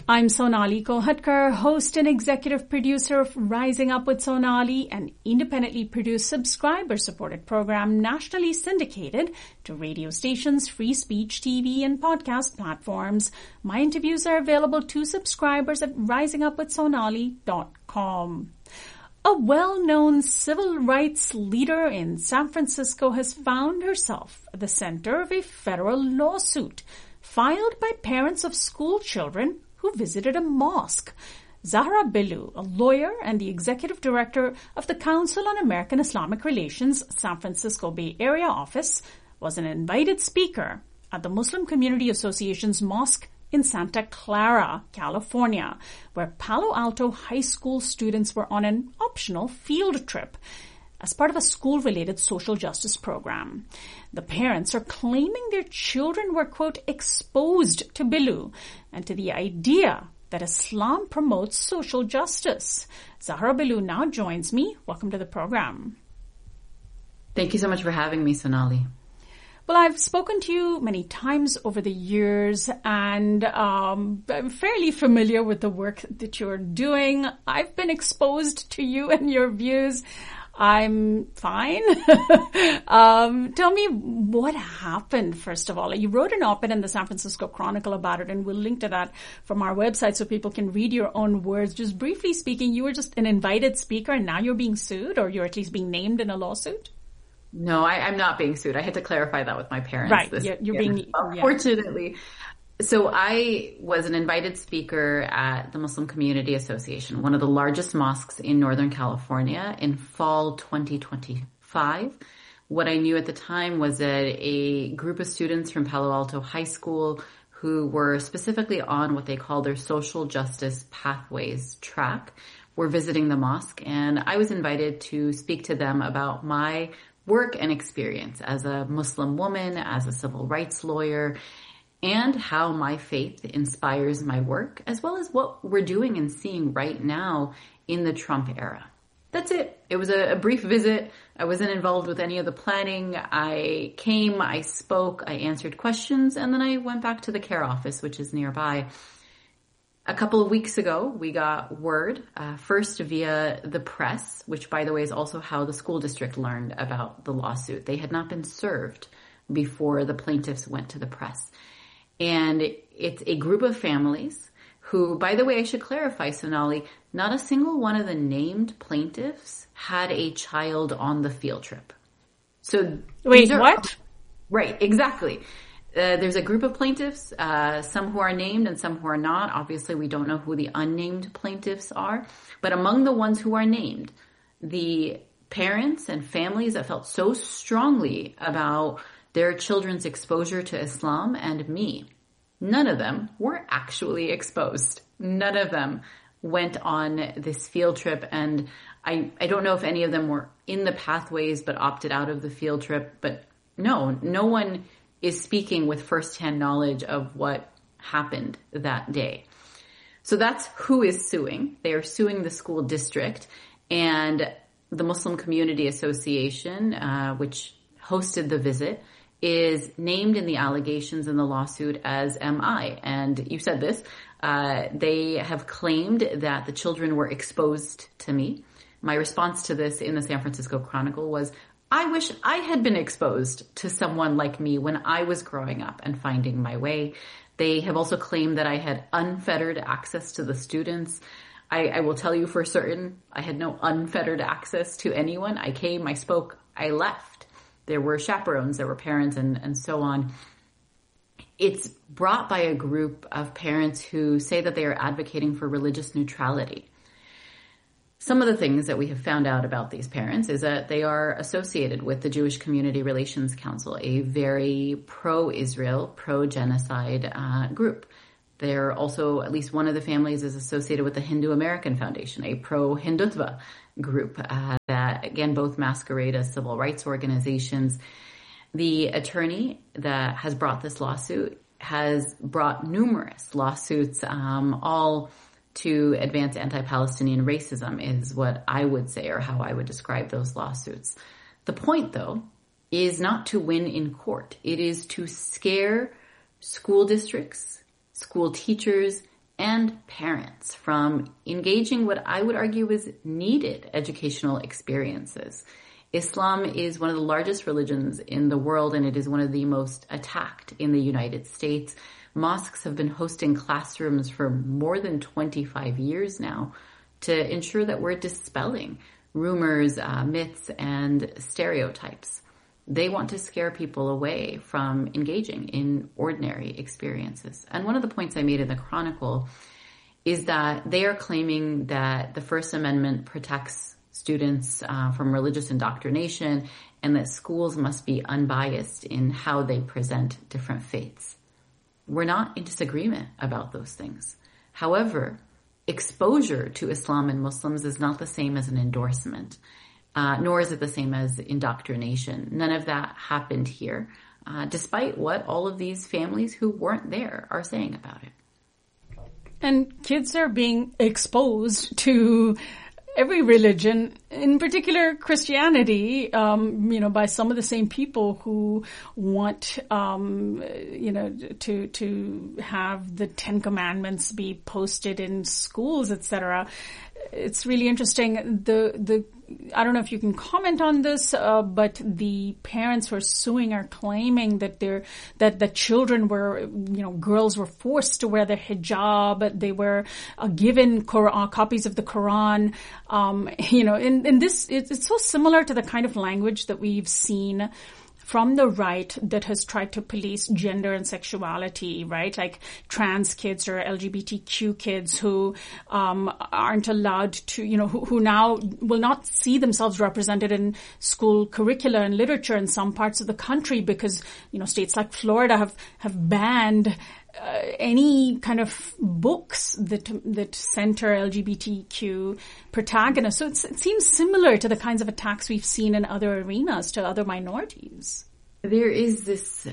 I'm Sonali Kolhatkar, host and executive producer of Rising Up with Sonali, an independently produced subscriber-supported program nationally syndicated to radio stations, free speech, TV, and podcast platforms. My interviews are available to subscribers at risingupwithsonali.com. A well-known civil rights leader in San Francisco has found herself at the center of a federal lawsuit filed by parents of school children who visited a mosque. Zahra Billoo, a lawyer and the executive director of the Council on American Islamic Relations San Francisco Bay Area office, was an invited speaker at the Muslim Community Association's mosque in Santa Clara, California, where Palo Alto High School students were on an optional field trip as part of a school-related social justice program. The parents are claiming their children were, quote, exposed to Billoo and to the idea that Islam promotes social justice. Zahra Billoo now joins me. Welcome to the program. Thank you so much for having me, Sonali. Well, I've spoken to you many times over the years, and I'm fairly familiar with the work that you're doing. I've been exposed to you and your views. I'm fine. Tell me what happened, first of all. You wrote an op-ed in the San Francisco Chronicle about it, and we'll link to that from our website so people can read your own words. Just briefly speaking, you were just an invited speaker, and now you're being sued, or you're at least being named in a lawsuit? No, I'm not being sued. I had to clarify that with my parents. Right. You're being... Unfortunately. Yeah. So I was an invited speaker at the Muslim Community Association, one of the largest mosques in Northern California, in fall 2025. What I knew at the time was that a group of students from Palo Alto High School who were specifically on what they call their social justice pathways track were visiting the mosque, and I was invited to speak to them about my work and experience as a Muslim woman, as a civil rights lawyer, and how my faith inspires my work, as well as what we're doing and seeing right now in the Trump era. That's it. It was a brief visit. I wasn't involved with any of the planning. I came, I spoke, I answered questions, and then I went back to the CARE office, which is nearby. A couple of weeks ago, we got word, first via the press, which, by the way, is also how the school district learned about the lawsuit. They had not been served before the plaintiffs went to the press. And it's a group of families who, by the way, I should clarify, Sonali, not a single one of the named plaintiffs had a child on the field trip. So wait, what? Right, exactly. There's a group of plaintiffs, some who are named and some who are not. Obviously, we don't know who the unnamed plaintiffs are. But among the ones who are named, the parents and families that felt so strongly about their children's exposure to Islam and me, none of them were actually exposed. None of them went on this field trip. And I don't know if any of them were in the pathways but opted out of the field trip. But no one is speaking with firsthand knowledge of what happened that day. So that's who is suing. They are suing the school district, and the Muslim Community Association, which hosted the visit, is named in the allegations in the lawsuit as MI. And you said this, they have claimed that the children were exposed to me. My response to this in the San Francisco Chronicle was, I wish I had been exposed to someone like me when I was growing up and finding my way. They have also claimed that I had unfettered access to the students. I will tell you for certain, I had no unfettered access to anyone. I came, I spoke, I left. There were chaperones, there were parents, and so on. It's brought by a group of parents who say that they are advocating for religious neutrality. Some of the things that we have found out about these parents is that they are associated with the Jewish Community Relations Council, a very pro-Israel, pro-genocide group. They're also, at least one of the families is associated with the Hindu American Foundation, a pro-Hindutva group that, again, both masquerade as civil rights organizations. The attorney that has brought this lawsuit has brought numerous lawsuits, all to advance anti-Palestinian racism is what I would say, or how I would describe those lawsuits. The point, though, is not to win in court. It is to scare school districts, school teachers, and parents from engaging what I would argue is needed educational experiences. Islam is one of the largest religions in the world, and it is one of the most attacked in the United States. Mosques have been hosting classrooms for more than 25 years now to ensure that we're dispelling rumors, myths, and stereotypes. They want to scare people away from engaging in ordinary experiences. And one of the points I made in the Chronicle is that they are claiming that the First Amendment protects students from religious indoctrination and that schools must be unbiased in how they present different faiths. We're not in disagreement about those things. However, exposure to Islam and Muslims is not the same as an endorsement. Nor is it the same as indoctrination. None of that happened here, despite what all of these families who weren't there are saying about it. And kids are being exposed to every religion, in particular Christianity, by some of the same people who want, to have the Ten Commandments be posted in schools, etc. It's really interesting. I don't know if you can comment on this, but the parents who are suing are claiming that the children were, girls were forced to wear the hijab. They were given copies of the Quran. And this, it's so similar to the kind of language that we've seen from the right that has tried to police gender and sexuality, right? Like trans kids or LGBTQ kids who aren't allowed to, who now will not see themselves represented in school curricula and literature in some parts of the country because, states like Florida have banned any kind of books that center LGBTQ protagonists. So it seems similar to the kinds of attacks we've seen in other arenas to other minorities. There is this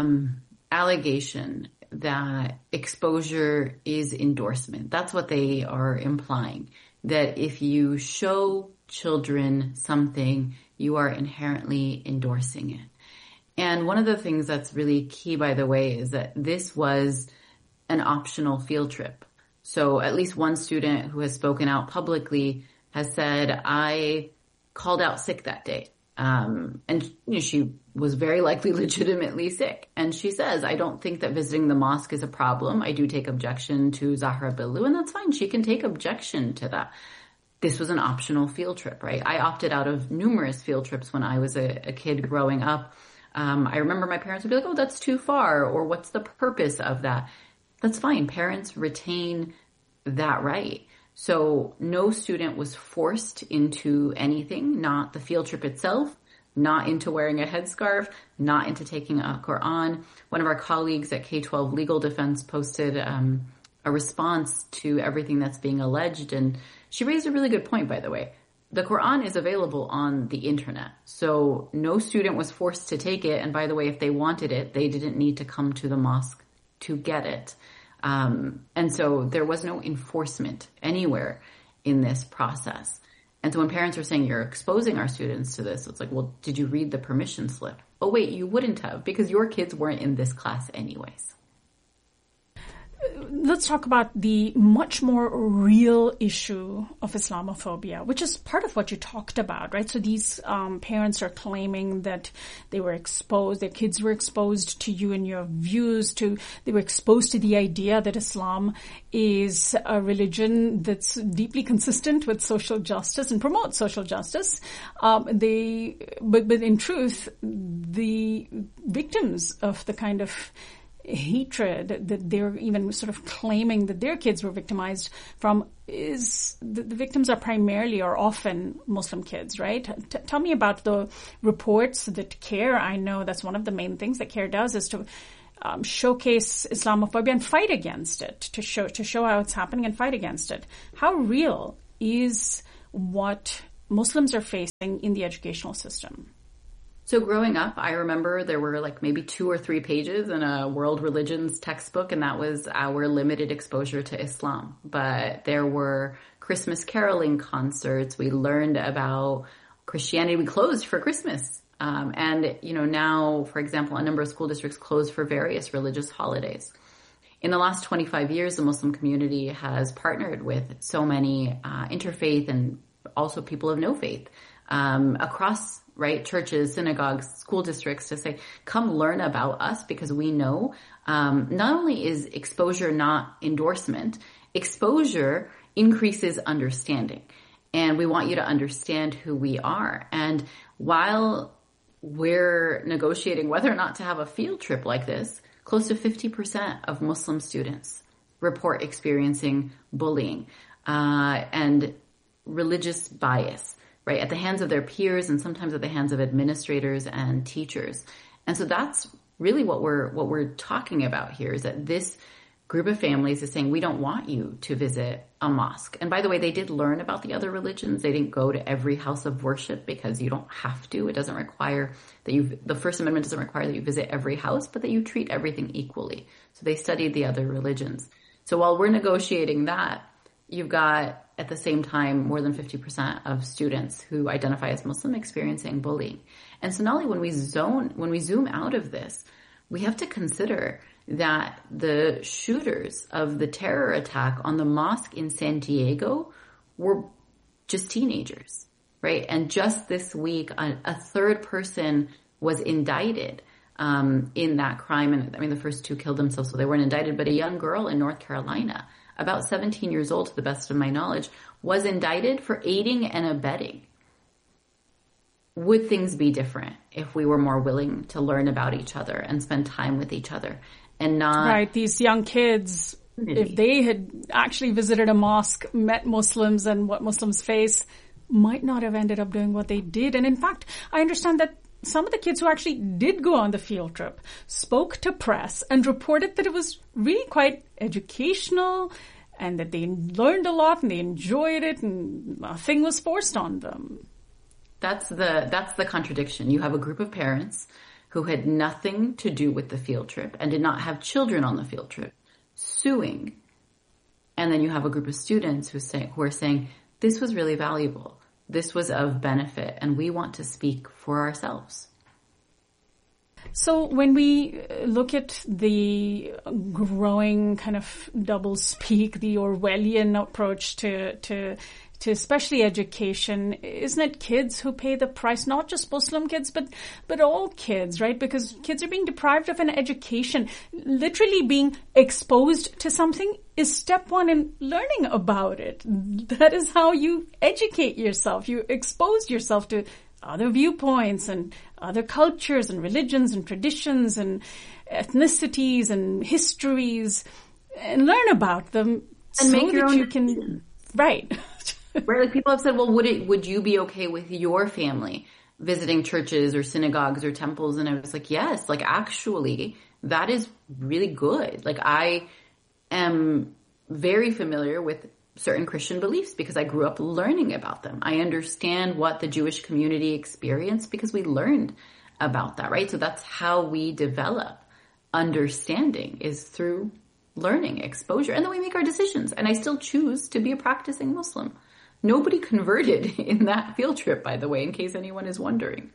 allegation that exposure is endorsement. That's what they are implying, that if you show children something, you are inherently endorsing it. And one of the things that's really key, by the way, is that this was an optional field trip. So at least one student who has spoken out publicly has said, I called out sick that day. And she was very likely legitimately sick. And she says, I don't think that visiting the mosque is a problem. I do take objection to Zahra Billu, and that's fine. She can take objection to that. This was an optional field trip, right? I opted out of numerous field trips when I was a kid growing up. I remember my parents would be like, oh, that's too far, or what's the purpose of that? That's fine. Parents retain that right. So no student was forced into anything, not the field trip itself, not into wearing a headscarf, not into taking a Quran. One of our colleagues at K-12 Legal Defense posted a response to everything that's being alleged, and she raised a really good point, by the way. The Quran is available on the internet, so no student was forced to take it. And by the way, if they wanted it, they didn't need to come to the mosque to get it. And so there was no enforcement anywhere in this process. And so when parents are saying you're exposing our students to this, it's like, well, did you read the permission slip? Oh, wait, you wouldn't have, because your kids weren't in this class anyways. Let's talk about the much more real issue of Islamophobia, which is part of what you talked about, right? So these parents are claiming that they were exposed, their kids were exposed to you and your views, they were exposed to the idea that Islam is a religion that's deeply consistent with social justice and promotes social justice. But in truth, the victims of the kind of hatred that they're even sort of claiming that their kids were victimized from is the victims are primarily or often Muslim kids, right? Tell me about the reports that CARE, I know that's one of the main things that CARE does is to showcase Islamophobia and fight against it, to show how it's happening and fight against it. How real is what Muslims are facing in the educational system? So growing up, I remember there were like maybe 2 or 3 pages in a world religions textbook, and that was our limited exposure to Islam. But there were Christmas caroling concerts. We learned about Christianity. We closed for Christmas. And, now, for example, a number of school districts closed for various religious holidays. in the last 25 years, the Muslim community has partnered with so many interfaith and also people of no faith across, right, churches, synagogues, school districts to say, come learn about us, because we know not only is exposure not endorsement, exposure increases understanding. And we want you to understand who we are. And while we're negotiating whether or not to have a field trip like this, close to 50% of Muslim students report experiencing bullying and religious bias, right, at the hands of their peers and sometimes at the hands of administrators and teachers. And so that's really what we're talking about here, is that this group of families is saying, we don't want you to visit a mosque. And by the way, they did learn about the other religions. They didn't go to every house of worship because you don't have to. It doesn't require that the First Amendment doesn't require that you visit every house, but that you treat everything equally. So they studied the other religions. So while we're negotiating that, you've got at the same time more than 50% of students who identify as Muslim experiencing bullying. And so not only when we zoom out of this, we have to consider that the shooters of the terror attack on the mosque in San Diego were just teenagers, right? And just this week, a third person was indicted in that crime. And I mean, the first two killed themselves, so they weren't indicted, but a young girl in North Carolina, about 17 years old to the best of my knowledge, was indicted for aiding and abetting. Would things be different if we were more willing to learn about each other and spend time with each other? And not right, these young kids, if they had actually visited a mosque, met Muslims and what Muslims face, might not have ended up doing what they did. And in fact, I understand that some of the kids who actually did go on the field trip spoke to press and reported that it was really quite educational and that they learned a lot and they enjoyed it and nothing was forced on them. That's the contradiction. You have a group of parents who had nothing to do with the field trip and did not have children on the field trip suing. And then you have a group of students who are saying, this was really valuable. This was of benefit, and we want to speak for ourselves. So when we look at the growing kind of doublespeak, the Orwellian approach to especially education, isn't it kids who pay the price? Not just Muslim kids, but all kids, right? Because kids are being deprived of an education. Literally being exposed to something is step one in learning about it. That is how you educate yourself. You expose yourself to other viewpoints and other cultures and religions and traditions and ethnicities and histories, and learn about them and so make your that own you can, right. Right, like people have said, well, would you be okay with your family visiting churches or synagogues or temples? And I was like, yes, like actually, that is really good. Like I am very familiar with certain Christian beliefs because I grew up learning about them. I understand what the Jewish community experienced because we learned about that, right? So that's how we develop understanding, is through learning, exposure, and then we make our decisions. And I still choose to be a practicing Muslim. Nobody converted in that field trip, by the way, in case anyone is wondering.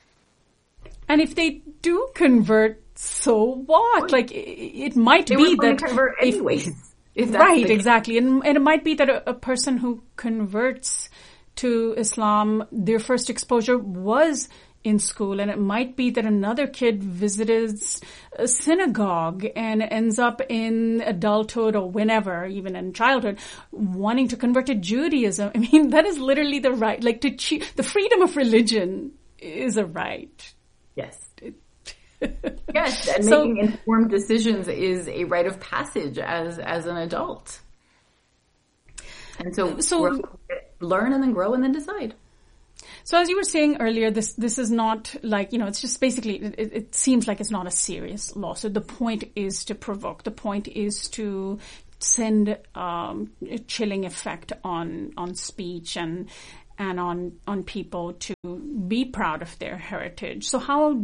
And if they do convert, so what? Like, it might be that... They convert anyways. If that's right, exactly. And it might be that a person who converts to Islam, their first exposure was in school, and it might be that another kid visits a synagogue and ends up in adulthood or whenever, even in childhood, wanting to convert to Judaism. I mean, that is literally the right, like the freedom of religion is a right. Yes. Yes, and making informed decisions is a rite of passage as an adult. And so learn and then grow and then decide. So as you were saying earlier, this is not like, it's just basically, it seems like it's not a serious lawsuit. The point is to provoke. The point is to send a chilling effect on speech and on people to be proud of their heritage. So how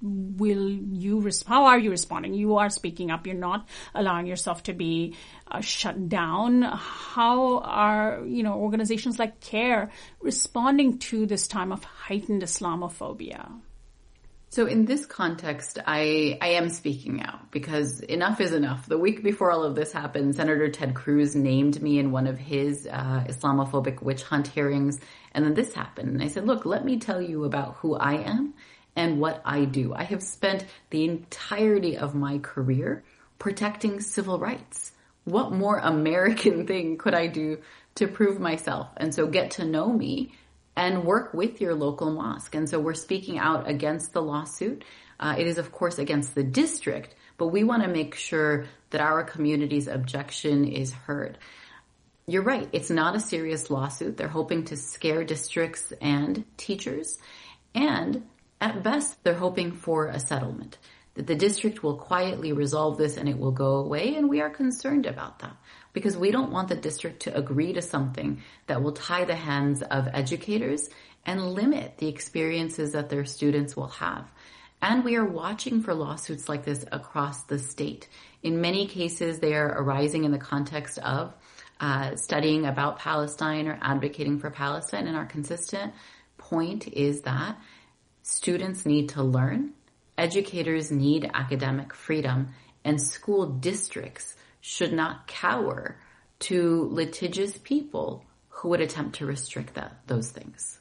are you responding? You are speaking up. You're not allowing yourself to be shut down. How are, organizations like CARE responding to this time of heightened Islamophobia? So in this context, I am speaking out because enough is enough. The week before all of this happened, Senator Ted Cruz named me in one of his Islamophobic witch hunt hearings. And then this happened. And I said, look, let me tell you about who I am and what I do. I have spent the entirety of my career protecting civil rights. What more American thing could I do to prove myself? And so get to know me and work with your local mosque. And so we're speaking out against the lawsuit. It is, of course, against the district, but we want to make sure that our community's objection is heard. You're right. It's not a serious lawsuit. They're hoping to scare districts and teachers. And at best, they're hoping for a settlement, that the district will quietly resolve this and it will go away. And we are concerned about that because we don't want the district to agree to something that will tie the hands of educators and limit the experiences that their students will have. And we are watching for lawsuits like this across the state. In many cases, they are arising in the context of studying about Palestine or advocating for Palestine. And our consistent point is that students need to learn, educators need academic freedom, and school districts should not cower to litigious people who would attempt to restrict those things.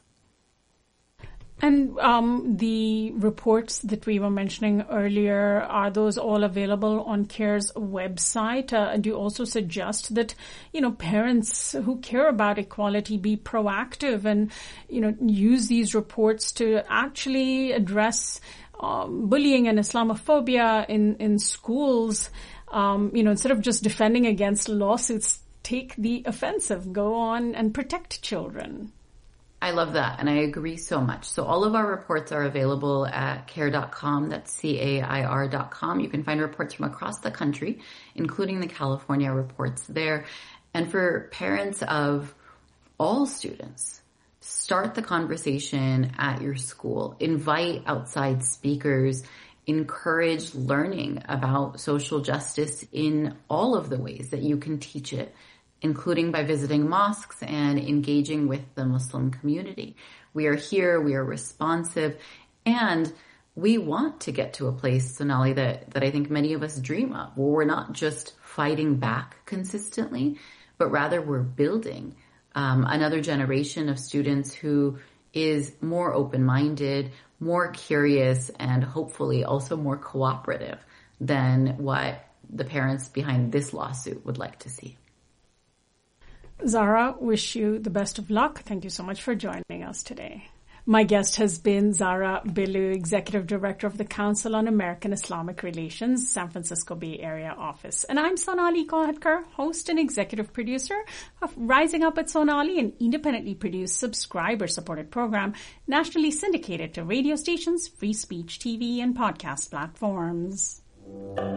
And the reports that we were mentioning earlier, are those all available on CARE's website? Do you also suggest that, parents who care about equality be proactive and, use these reports to actually address bullying and Islamophobia in schools? Instead of just defending against lawsuits, take the offensive, go on and protect children. I love that, and I agree so much. So all of our reports are available at care.com, that's CAIR.com. You can find reports from across the country, including the California reports there. And for parents of all students, start the conversation at your school. Invite outside speakers. Encourage learning about social justice in all of the ways that you can teach it, including by visiting mosques and engaging with the Muslim community. We are here, we are responsive, and we want to get to a place, Sonali, that I think many of us dream of, where we're not just fighting back consistently, but rather we're building another generation of students who is more open-minded, more curious, and hopefully also more cooperative than what the parents behind this lawsuit would like to see. Zahra, wish you the best of luck. Thank you so much for joining us today. My guest has been Zahra Billoo, Executive Director of the Council on American Islamic Relations, San Francisco Bay Area office. And I'm Sonali Kolhatkar, host and executive producer of Rising Up at Sonali, an independently produced, subscriber-supported program nationally syndicated to radio stations, free speech TV, and podcast platforms.